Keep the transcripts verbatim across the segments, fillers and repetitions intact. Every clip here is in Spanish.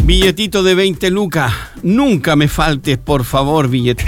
Billetito de veinte lucas. Nunca me faltes, por favor, billete.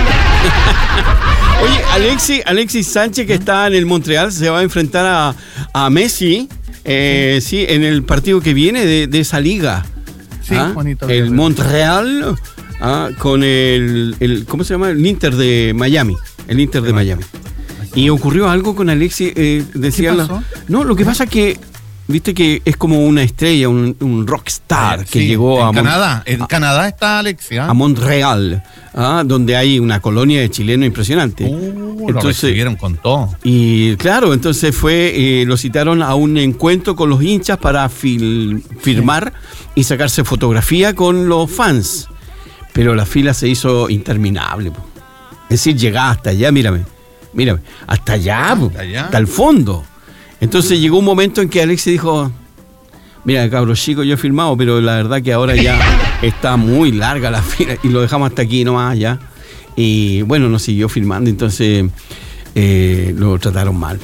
Oye, Alexis, Alexis Sánchez, que está en el Montreal, se va a enfrentar a, a Messi, eh, sí, en el partido que viene de, de esa liga. Sí, ¿Ah? bonito. El Montreal ah, con el, el, ¿cómo se llama? El Inter de Miami. El Inter de Miami. Y ocurrió algo con Alexis, eh, decía ¿Qué pasó? La, no, lo que pasa es que viste que es como una estrella, un, un rockstar que sí, llegó en a Canadá. Mon- En a, Canadá está Alexis. ¿eh? a Montreal, ¿ah? Donde hay una colonia de chilenos impresionante. Uh, lo recibieron con todo. Y claro, entonces fue, eh, lo citaron a un encuentro con los hinchas para fil- firmar sí. y sacarse fotografía con los fans. Pero la fila se hizo interminable. Po. Es decir, llegaba hasta allá, mírame, mírame, hasta allá, hasta, po, allá. hasta el fondo. Entonces llegó un momento en que Alexis dijo, mira, cabros chicos, yo he filmado, pero la verdad que ahora ya está muy larga la fila y lo dejamos hasta aquí nomás ya. Y bueno, nos siguió filmando, entonces eh, lo trataron mal.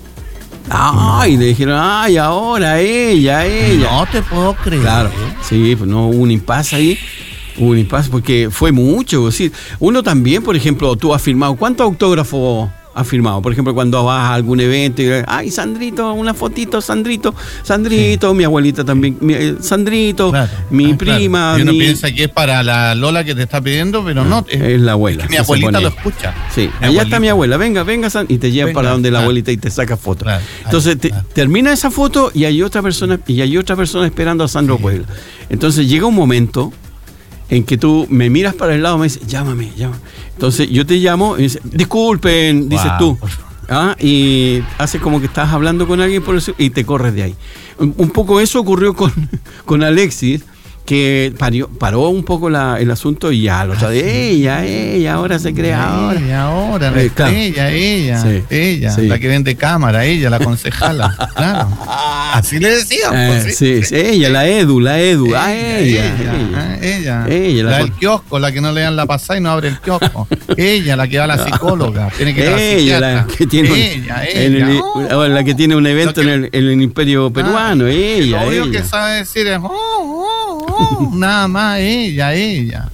Ay, le dijeron, ay, ahora ella, ella. No te puedo creer. Claro, sí, pues no hubo un impasse ahí. Hubo un impasse porque fue mucho. Es decir, uno también, por ejemplo, tú has firmado, ¿cuántos autógrafos has firmado? Por ejemplo, cuando vas a algún evento y ay, Sandrito, una fotito, Sandrito, Sandrito, sí. Mi abuelita también, mi, eh, Sandrito, claro. mi ah, prima. Claro. Y uno mi... piensa que es para la Lola que te está pidiendo, pero no. Es, es la abuela. Es que mi abuelita lo escucha. Sí, mi allá abuelita. está mi abuela, venga, venga, San... y te lleva venga, para donde la claro. abuelita y te saca fotos. Claro. Entonces te, claro. termina esa foto y hay otra persona y hay otra persona esperando a Sandro sí. Puebla. Entonces llega un momento en que tú me miras para el lado y me dices, llámame, llámame. Entonces yo te llamo y dices, disculpen, dices wow. tú. ¿Ah? Y haces como que estás hablando con alguien por eso y te corres de ahí. Un, un poco eso ocurrió con, con Alexis, que parió, paró un poco la, el asunto y ya lo otra de ella, ella, ahora se crea ahora. Ella, ahora, eh, claro. ella, ella, sí, ella, sí. la que vende cámara, ella, la concejala. Claro. Así le decían. Eh, pues, sí, sí, sí, ella, la Edu, la Edu, ella, ah, ella, ella, ella, ella, ella, la, la del kiosco, la que no le dan la pasada y no abre el kiosco. Ella, la que va a la psicóloga, tiene que ir a la ella, la que tiene ella, un, ella, en el, oh, la que tiene un evento que, en, el, en el Imperio Peruano, ah, ella, lo único ella. que sabe decir es oh, oh, oh, nada más ella, ella.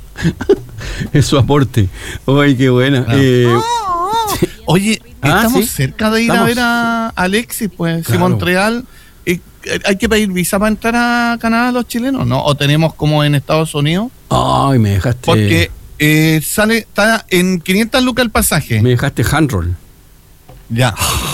Es su aporte. Ay, qué buena. Claro. Eh, oh, oh. Oye, ah, estamos ¿sí? cerca de ir estamos. a ver a Alexis, pues, Claro. si Montreal. Eh, ¿Hay que pedir visa para entrar a Canadá los chilenos? ¿No? ¿O tenemos como en Estados Unidos? Ay, me dejaste. Porque eh, sale, está en quinientas lucas el pasaje. Me dejaste handroll. Ya.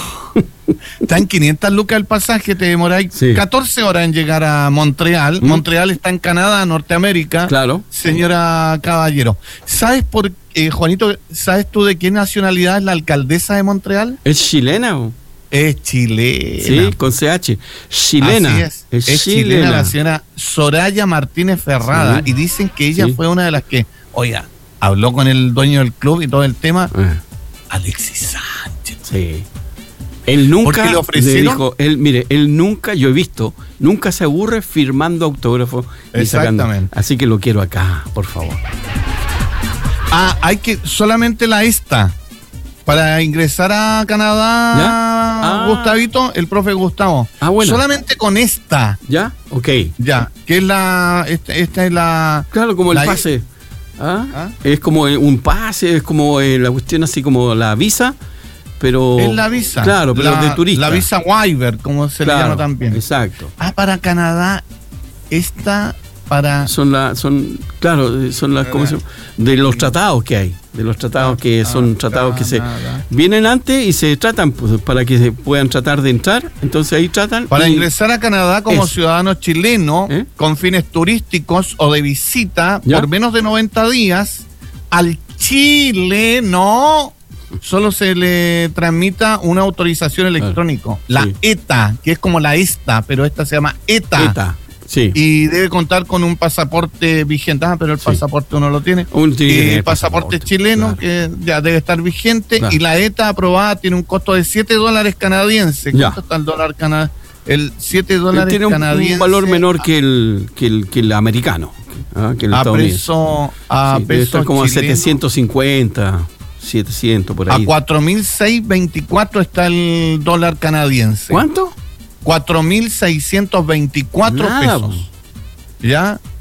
Está en quinientas lucas el pasaje, te demoráis Sí. catorce horas en llegar a Montreal. ¿Mm? Montreal está en Canadá, Norteamérica. Claro. Señora Caballero, ¿sabes por eh, Juanito, ¿sabes tú de qué nacionalidad es la alcaldesa de Montreal? ¿Es chilena? ¿O? Es chilena. Sí, con C H. Chilena. Así es. Es, Es chilena. chilena la señora Soraya Martínez Ferrada. Sí. Y dicen que ella Sí. fue una de las que, oiga, habló con el dueño del club y todo el tema. Ah, Alexis Sánchez. sí. Él nunca Porque le ofrecieron- dijo, él, mire, él nunca, yo he visto, nunca se aburre firmando autógrafos y sacando. Exactamente. Así que lo quiero acá, por favor. Ah, hay que solamente la esta. Para ingresar a Canadá, ¿Ya? Ah. Gustavito, el profe Gustavo. Ah, bueno. Solamente con esta, ¿Ya? Ok. ya, que es la, esta, esta es la... Claro, como el la- pase. ¿Ah? ¿Ah? Es como eh, un pase, es como eh, la cuestión así como la visa, pero... Es la visa. Claro, pero la, de turista. La visa waiver, como se Claro, le llama también. Exacto. Ah, para Canadá, esta para... Son la, son, claro, son las, ¿cómo se llama? De los tratados que hay, de los tratados que son Ah, tratados que se Canadá. vienen antes y se tratan pues, para que se puedan tratar de entrar, entonces ahí tratan. Para y- ingresar a Canadá como Eso. ciudadano chileno ¿Eh? con fines turísticos o de visita ¿Ya? por menos de noventa días al chileno solo se le tramita una autorización electrónica, la sí. ETA, que es como la ESTA, pero esta se llama ETA. ETA, sí. Y debe contar con un pasaporte vigente, ah, pero el Sí. pasaporte uno lo tiene. Uno tiene que Y tener el pasaporte, pasaporte, chileno, claro. que ya debe estar vigente, Claro. y la ETA aprobada tiene un costo de siete dólares canadienses. Ya. ¿Cuánto está el dólar canadiense? El siete Él dólares tiene un, canadienses. un valor menor que el, que el, que el americano, ¿ah? Que el a estadounidense. peso, a Sí, debe peso estar como a chileno. setecientos cincuenta, setecientos por A ahí. cuatro mil seiscientos veinticuatro está el dólar canadiense. ¿Cuánto? cuatro mil seiscientos veinticuatro Nada, pesos. ¿Ya?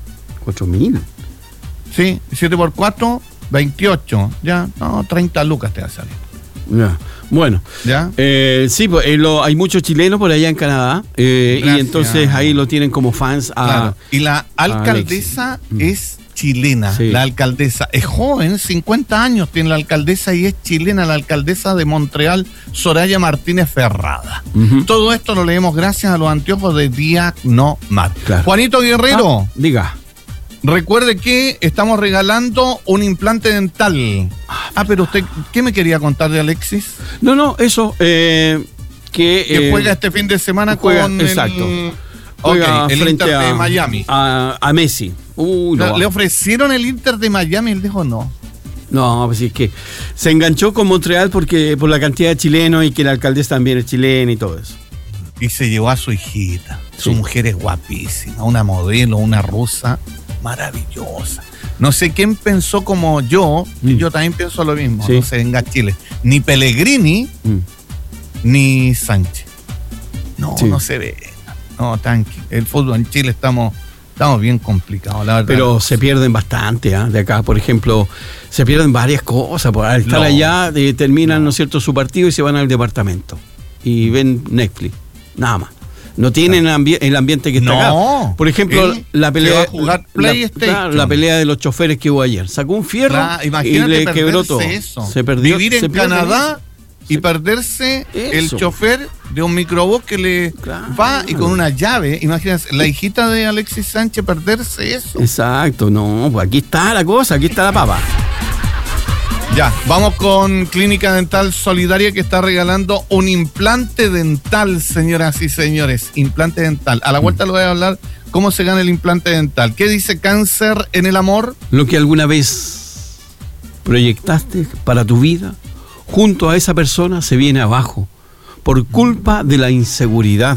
cuatro mil. Sí, siete por cuatro, veintiocho. Ya, no, treinta lucas te va a salir. Ya. Bueno, ¿Ya? Eh, sí, pues, eh, lo, hay muchos chilenos por allá en Canadá eh, y entonces ahí lo tienen como fans a, claro. Y la alcaldesa es chilena, sí. La alcaldesa es joven, cincuenta años tiene la alcaldesa y es chilena, la alcaldesa de Montreal, Soraya Martínez Ferrada. Uh-huh. Todo esto lo leemos gracias a los anteojos de Diagnomat. Claro. Juanito Guerrero, ah, diga. Recuerde que estamos regalando un implante dental. Ah, pero usted, ¿qué me quería contar de Alexis? No, no, eso, eh, que... Que eh, juega este fin de semana juega, con exacto. el... Juega okay, el frente Inter a, de Miami. A, a Messi. Uh, no. Le ofrecieron el Inter de Miami, él dijo no. No, pues es que se enganchó con Montreal porque por la cantidad de chilenos y que la alcaldesa también es chilena y todo eso. Y se llevó a su hijita. Su Sí. mujer es guapísima, una modelo, una rusa maravillosa. No sé quién pensó como yo, Mm. yo también pienso lo mismo. Sí. No se venga a Chile. Ni Pellegrini, Mm. ni Sánchez. No, Sí. no se ve. No, tranqui. El fútbol en Chile estamos, estamos bien complicados, la verdad. Pero se pierden bastante, ¿eh? De acá, por ejemplo, se pierden varias cosas. Por al estar No. allá, eh, terminan, ¿no es cierto?, su partido y se van al departamento. Y ven Netflix, nada más. No tienen ambi- el ambiente que está No. acá. Por ejemplo, Él la se pelea, va a jugar la- PlayStation. claro, la pelea de los choferes que hubo ayer. Sacó un fierro Claro, y imagínate le quebró perderse todo. eso. Se perdió. Vivir se en pierde Canadá eso. y Se- perderse el Eso. chofer de un microbús que le Claro. va y con una llave. Imagínate, la hijita de Alexis Sánchez perderse eso. Exacto, no, pues aquí está la cosa, aquí está la papa. Ya, vamos con Clínica Dental Solidaria que está regalando un implante dental, señoras y señores. Implante dental. A la vuelta le voy a hablar cómo se gana el implante dental. ¿Qué dice Cáncer en el amor? Lo que alguna vez proyectaste para tu vida, junto a esa persona se viene abajo, por culpa de la inseguridad.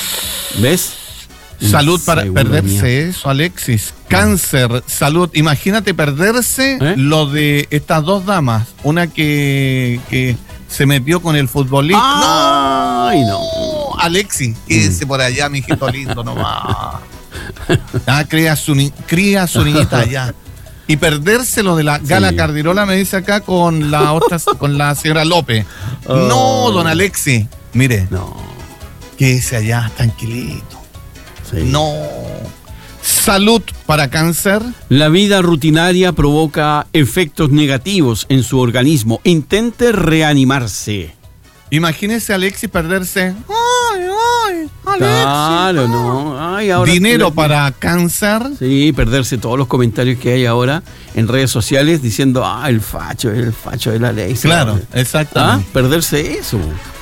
¿Ves? Salud para Inseguridad. perderse eso, Alexis. Cáncer, salud. Imagínate perderse ¿Eh? lo de estas dos damas. Una que, que se metió con el futbolista. Ay, no. No, Alexis, quédese por allá, mijito lindo, nomás. Ah, cría su, ni- cría su niñita allá. Y perderse lo de la gala Sí. Cardirola, me dice acá, con la otra, con la señora López. Oh. No, don Alexis. Mire, No. quédese allá, tranquilito. Sí. No. Salud para Cáncer. La vida rutinaria provoca efectos negativos en su organismo. Intente reanimarse. Imagínese a Alexis perderse. Ay, ay, Alexis. Claro, no. Ay, ahora Dinero para Cáncer. Sí, perderse todos los comentarios que hay ahora en redes sociales diciendo, ah, el facho, el facho de la ley. Claro, ¿Ah? exactamente. Perderse eso.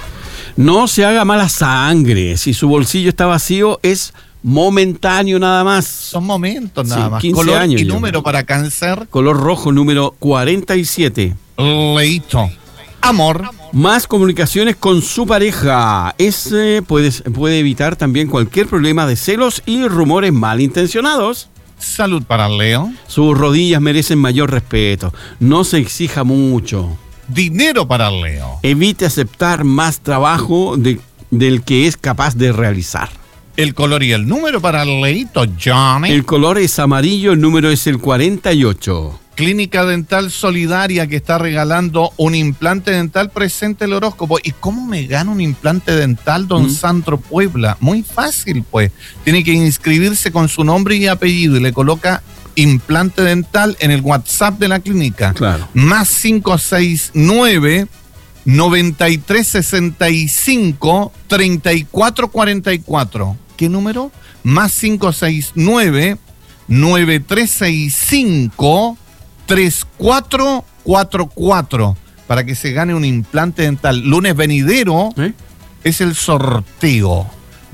No se haga mala sangre. Si su bolsillo está vacío, es momentáneo nada más. Son momentos nada Sí, más. quince Color años y yo. número para Cáncer. Color rojo número cuarenta y siete. Leito. Amor. Más comunicaciones con su pareja. Ese puede, puede evitar también cualquier problema de celos y rumores malintencionados. Salud para Leo. Sus rodillas merecen mayor respeto. No se exija mucho. Dinero para Leo. Evite aceptar más trabajo de- del que es capaz de realizar. El color y el número para Leito Johnny. El color es amarillo, el número es el cuarenta y ocho. Clínica Dental Solidaria que está regalando un implante dental. Presente el horóscopo. ¿Y cómo me gano un implante dental, don ¿Mm? Sandro Puebla? Muy fácil, pues. Tiene que inscribirse con su nombre y apellido y le coloca implante dental en el WhatsApp de la clínica. Claro. Más cinco seis nueve, noventa y tres sesenta y cinco, treinta y cuatro cuarenta y cuatro. ¿Qué número? Más cinco seis nueve, nueve tres seis cinco, tres cuatro cuatro cuatro para que se gane un implante dental. Lunes venidero ¿Eh? es el sorteo.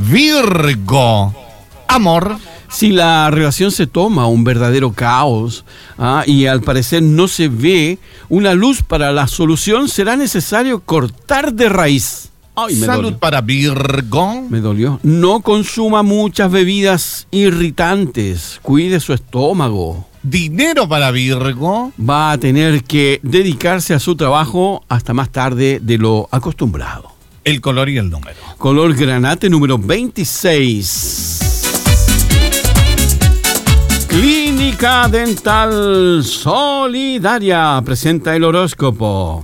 Virgo. Amor. Si la relación se toma un verdadero caos, ah, y al parecer no se ve una luz para la solución, será necesario cortar de raíz. Ay, me Salud dolió. para Virgo. Me dolió. No consuma muchas bebidas irritantes. Cuide su estómago. Dinero para Virgo. Va a tener que dedicarse a su trabajo hasta más tarde de lo acostumbrado. El color y el número. Color granate número veintiséis. Clínica Clínica Dental Solidaria presenta el horóscopo.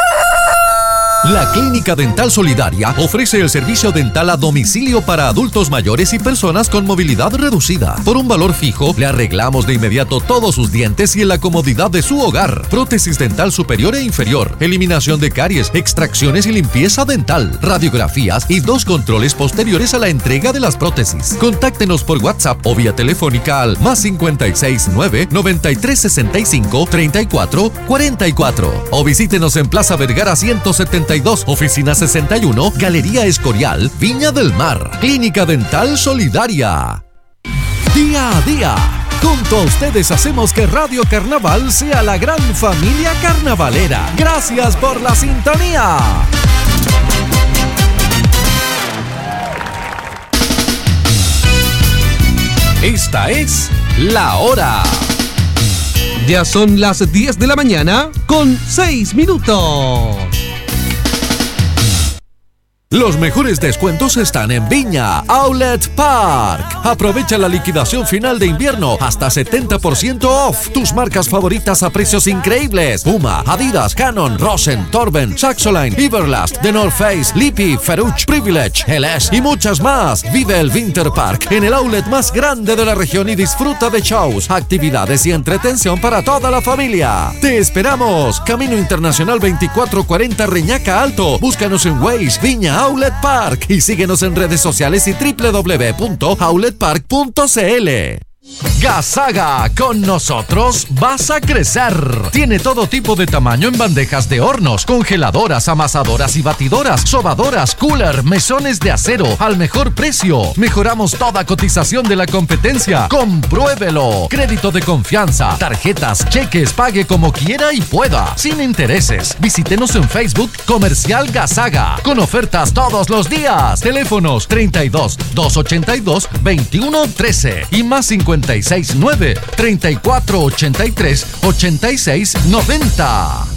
La Clínica Dental Solidaria ofrece el servicio dental a domicilio para adultos mayores y personas con movilidad reducida. Por un valor fijo, le arreglamos de inmediato todos sus dientes y en la comodidad de su hogar. Prótesis dental superior e inferior, eliminación de caries, extracciones y limpieza dental, radiografías y dos controles posteriores a la entrega de las prótesis. Contáctenos por WhatsApp o vía telefónica al más cincuenta y seis nueve, noventa y tres sesenta y cinco, treinta y cuatro cuarenta y cuatro o visítenos en Plaza Vergara ciento setenta y dos, oficina sesenta y uno, Galería Escorial, Viña del Mar. Clínica Dental Solidaria. Día a día, junto a ustedes hacemos que Radio Carnaval sea la gran familia carnavalera. Gracias por la sintonía. Esta es La Hora. Ya son las diez de la mañana con seis minutos. Los mejores descuentos están en Viña Outlet Park. Aprovecha la liquidación final de invierno hasta setenta por ciento off. Tus marcas favoritas a precios increíbles: Puma, Adidas, Canon, Rosen, Torben, Saxoline, Everlast, The North Face, Lippy, Ferrucci, Privilege, L S y muchas más. Vive el Winter Park en el outlet más grande de la región y disfruta de shows, actividades y entretención para toda la familia. Te esperamos. Camino Internacional veinticuatro cuarenta Reñaca Alto. Búscanos en Waze, Viña Outlet Park y síguenos en redes sociales y doble u doble u doble u punto outlet park punto c l. Gasaga, con nosotros vas a crecer. Tiene todo tipo de tamaño en bandejas de hornos, congeladoras, amasadoras y batidoras, sobadoras, cooler, mesones de acero al mejor precio. Mejoramos toda cotización de la competencia. Compruébelo. Crédito de confianza, tarjetas, cheques, pague como quiera y pueda, sin intereses. Visítenos en Facebook Comercial Gasaga, con ofertas todos los días. Teléfonos treinta y dos, doscientos ochenta y dos, veintiuno trece y más cincuenta y seis nueve, treinta y cuatro ochenta y tres, ochenta y seis noventa.